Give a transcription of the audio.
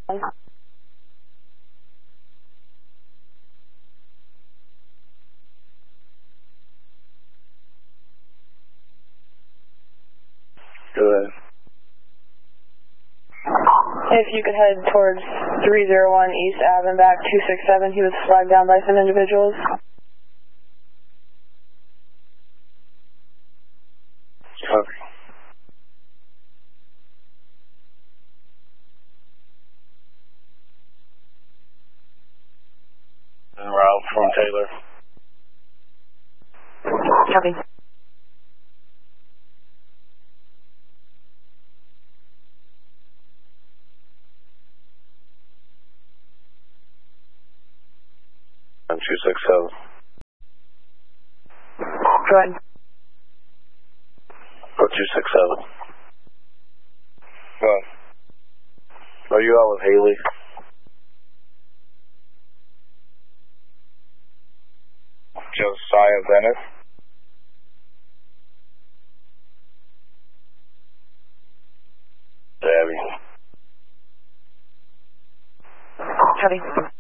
Go ahead. If you could head towards 301 East Ave and back 267, he was flagged down by some individuals. Copy. En route from Taylor. Copy. On 267. Go ahead. Go 267. Go. Are you out with Haley? Josiah Bennett. Debbie. Copy.